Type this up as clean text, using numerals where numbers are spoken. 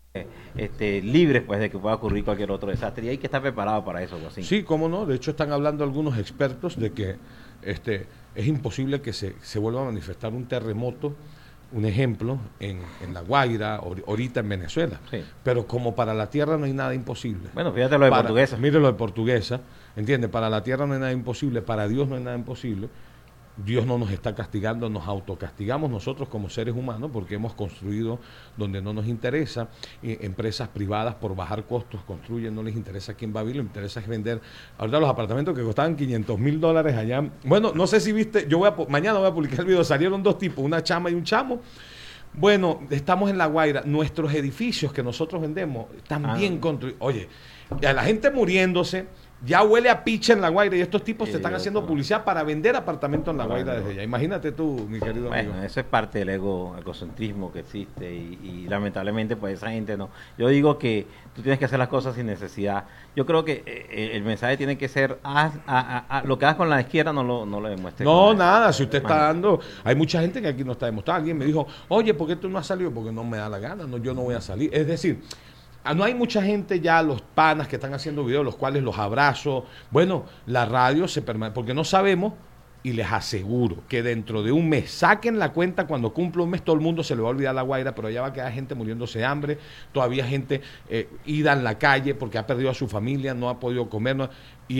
libres pues de que pueda ocurrir cualquier otro desastre y hay que estar preparado para eso, Guasín. Sí, cómo no. De hecho, están hablando algunos expertos de que es imposible que se vuelva a manifestar un terremoto, un ejemplo, en La Guaira, ahorita en Venezuela. Sí. Pero como para la Tierra no hay nada imposible. Bueno, fíjate lo de Portuguesa. Mire lo de Portuguesa, ¿entiende? Para la Tierra no hay nada imposible, para Dios no hay nada imposible. Dios no nos está castigando, nos autocastigamos nosotros como seres humanos porque hemos construido donde no nos interesa. Empresas privadas por bajar costos construyen, no les interesa quién va a vivir, les interesa es vender. Ahorita los apartamentos que costaban $500,000 allá. Bueno, no sé si viste, mañana voy a publicar el video, salieron dos tipos, una chama y un chamo. Bueno, estamos en La Guaira, nuestros edificios que nosotros vendemos están bien construidos. Oye, a la gente muriéndose, ya huele a picha en La Guaira y estos tipos te están haciendo publicidad para vender apartamentos en La Guaira desde allá. Imagínate tú, mi querido amigo. Bueno, eso es parte del egocentrismo que existe y lamentablemente pues esa gente no. Yo digo que tú tienes que hacer las cosas sin necesidad. Yo creo que el mensaje tiene que ser, lo que hagas con la izquierda no lo demuestres. No, nada, si usted está dando, hay mucha gente que aquí no está demostrando. Alguien me dijo, oye, ¿por qué tú no has salido? Porque no me da la gana, no, yo no voy a salir. Es decir, no hay mucha gente ya, los panas que están haciendo videos, los cuales los abrazo. Bueno, la radio se permanece, porque no sabemos, y les aseguro que dentro de un mes, saquen la cuenta, cuando cumpla un mes, todo el mundo se le va a olvidar La Guaira, pero ya va a quedar gente muriéndose de hambre, todavía gente ida en la calle porque ha perdido a su familia, no ha podido comer, y